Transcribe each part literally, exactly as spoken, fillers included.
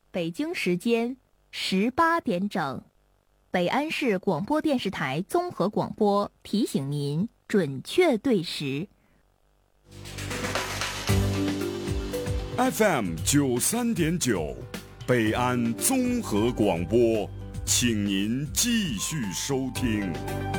北京时间十八点整，北安市广播电视台综合广播提醒您准确对时。 F M 九三点九，北安综合广播，请您继续收听。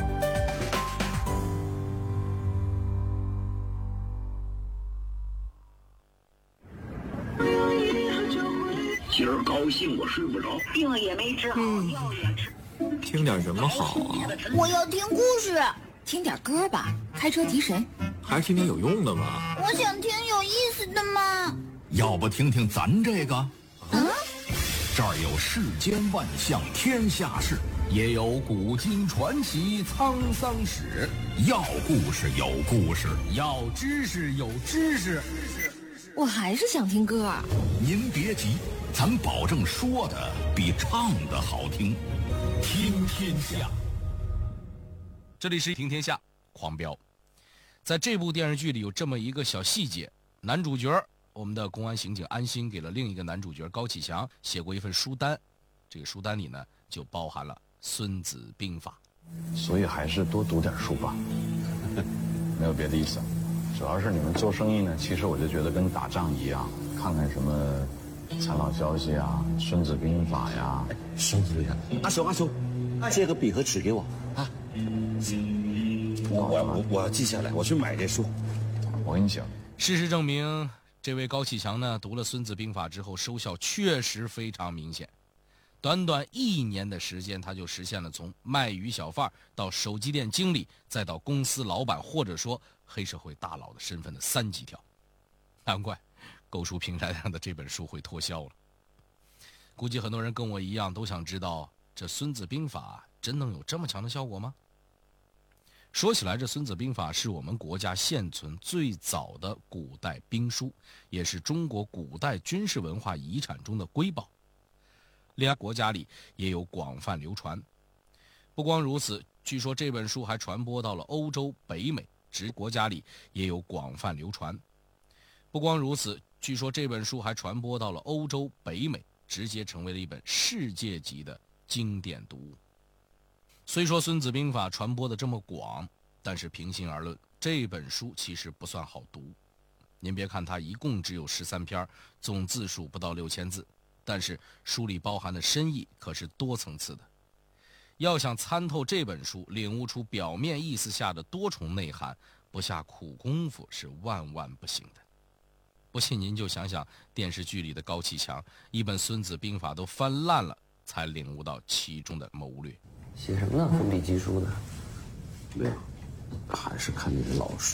今儿高兴我睡不着， 病也没治好，药也吃。 听点什么好啊？ 我要听故事。 听点歌吧，开车提神。 还是听点有用的吧。 我想听有意思的嘛。 要不听听咱这个？ 嗯， 这儿有世间万象天下事，也有古今传奇沧桑史。要故事有故事，要知识有知识。 我还是想听歌。 您别急，咱保证说的比唱的好听。听天下， 这里是听天下狂飙。在这部电视剧里有这么一个小细节，男主角我们的公安刑警安心给了另一个男主角高启强写过一份书单，这个书单里呢就包含了《孙子兵法》。 所以还是多读点书吧。没有别的意思，主要是你们做生意呢，其实我就觉得跟打仗一样，看看什么残老消息啊，《孙子兵法》呀。 孙子兵法，阿雄阿雄，借个笔和纸给我啊！我我我我要记下来，我去买这书。 我跟你讲， 事实证明，这位高启强呢，读了《孙子兵法》之后，收效确实非常明显。短短一年的时间，他就实现了从卖鱼小贩到手机店经理，再到公司老板，或者说黑社会大佬的身份的三级跳。难怪购书平台上的这本书会脱销了。估计很多人跟我一样，都想知道这《孙子兵法》真能有这么强的效果吗？说起来，这《孙子兵法》是我们国家现存最早的古代兵书，也是中国古代军事文化遗产中的瑰宝。另外，国家里也有广泛流传。不光如此，据说这本书还传播到了欧洲、北美，指国家里也有广泛流传。不光如此，据说这本书还传播到了欧洲、北美，直接成为了一本世界级的经典读物。虽说《孙子兵法》传播的这么广，但是平心而论，这本书其实不算好读。您别看它一共只有十三篇，总字数不到六千字，但是书里包含的深意可是多层次的。要想参透这本书，领悟出表面意思下的多重内涵，不下苦功夫是万万不行的。不信您就想想电视剧里的高启强，一本《孙子兵法》都翻烂了，才领悟到其中的谋略。 写什么呢？奋笔疾书的？没有，还是看你的老书。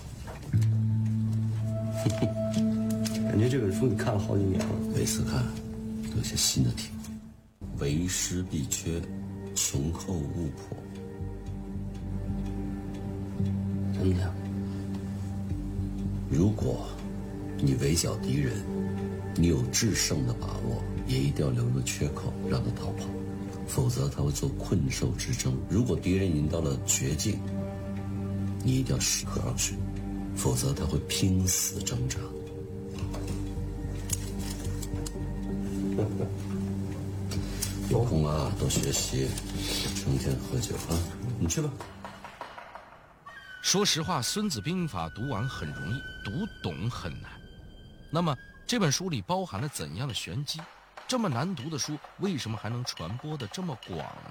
感觉这本书你看了好几年了。 每次看都有些新的体会。为师必缺，穷寇勿迫。 真的？ 如果你围剿敌人，你有制胜的把握，也一定要留个缺口让他逃跑，否则他会做困兽之争。如果敌人已经到了绝境，你一定要适可而止，否则他会拼死挣扎。有空啊，多学习，成天喝酒啊，你去吧。 说实话，《孙子兵法》读完很容易，读懂很难。那么这本书里包含了怎样的玄机？这么难读的书，为什么还能传播的这么广呢？